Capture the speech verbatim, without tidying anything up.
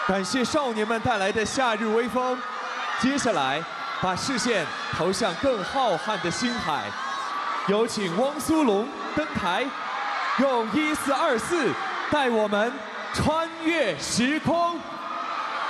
感谢少年们带来的夏日微风。接下来，把视线投向更浩瀚的星海，有请汪苏泷登台，用一四二四带我们穿越时空。